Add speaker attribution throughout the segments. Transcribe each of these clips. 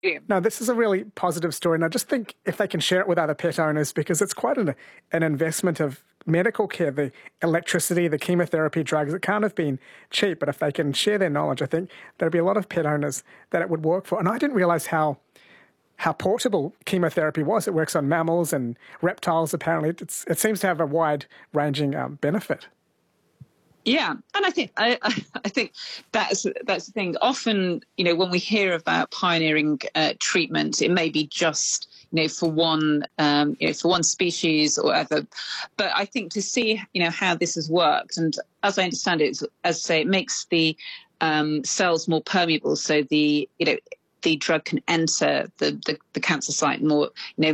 Speaker 1: No, this is a really positive story, and I just think if they can share it with other pet owners, because it's quite an investment of medical care, the electricity, the chemotherapy drugs, it can't have been cheap, but if they can share their knowledge, I think there'll be a lot of pet owners that it would work for. And I didn't realise how portable chemotherapy was. It works on mammals and reptiles, apparently. It seems to have a wide-ranging benefit.
Speaker 2: Yeah, and I think that's the thing. Often, when we hear about pioneering treatment, it may be just for one species or other. But I think to see how this has worked, and as I understand it, as I say, it makes the cells more permeable, so the drug can enter the cancer site more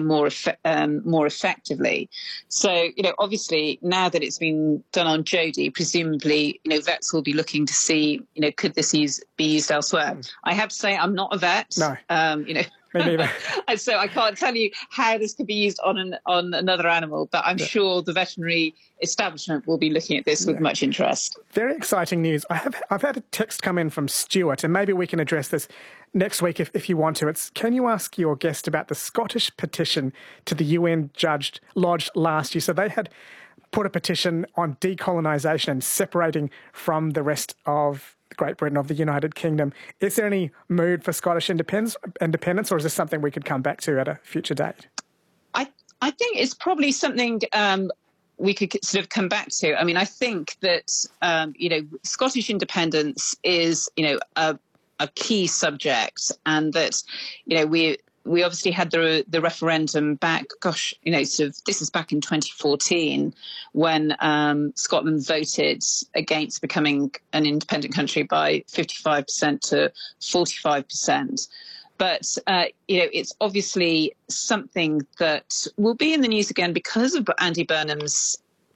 Speaker 2: effectively. So, obviously now that it's been done on Jodie, presumably, vets will be looking to see, could this be used elsewhere? I have to say, I'm not a vet.
Speaker 1: No. Me neither.
Speaker 2: And so I can't tell you how this could be used on another animal, but I'm sure the veterinary establishment will be looking at this with much interest.
Speaker 1: Very exciting news. I've had a text come in from Stuart, and maybe we can address this next week if you want to. It's, can you ask your guest about the Scottish petition to the UN lodged last year? So they had put a petition on decolonisation and separating from the rest of Great Britain, of the United Kingdom. Is there any mood for Scottish independence, or is this something we could come back to at a future date?
Speaker 2: I think it's probably something we could sort of come back to. I mean, I think that, Scottish independence is, a key subject, and that, we obviously had the referendum back, this is back in 2014, when Scotland voted against becoming an independent country by 55% to 45%. But, it's obviously something that will be in the news again because of Andy Burnham's,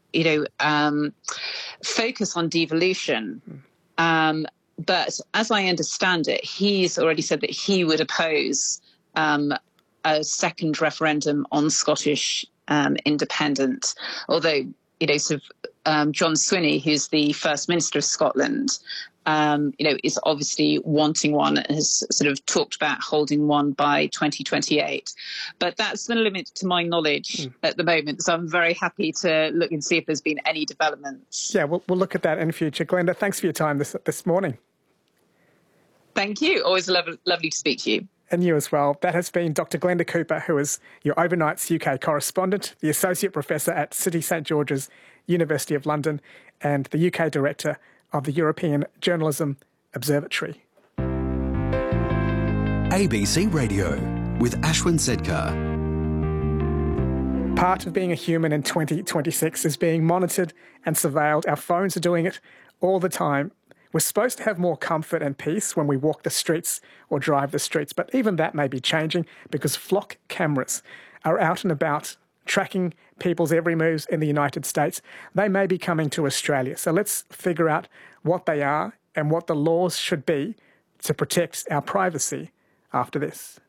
Speaker 2: focus on devolution. But as I understand it, he's already said that he would oppose a second referendum on Scottish independence. Although, John Swinney, who's the First Minister of Scotland, is obviously wanting one, and has sort of talked about holding one by 2028. But that's the limit to my knowledge at the moment. So I'm very happy to look and see if there's been any developments.
Speaker 1: Yeah, we'll look at that in future. Glenda, thanks for your time this morning.
Speaker 2: Thank you. Always lovely to speak to you.
Speaker 1: And you as well. That has been Dr. Glenda Cooper, who is your Overnights UK correspondent, the Associate Professor at City St George's, University of London, and the UK Director of the European Journalism Observatory.
Speaker 3: ABC Radio with Ashwin Sedkar.
Speaker 1: Part of being a human in 2026 is being monitored and surveilled. Our phones are doing it all the time. We're supposed to have more comfort and peace when we walk the streets or drive the streets, but even that may be changing because flock cameras are out and about tracking people's every moves in the United States. They may be coming to Australia. So let's figure out what they are and what the laws should be to protect our privacy after this.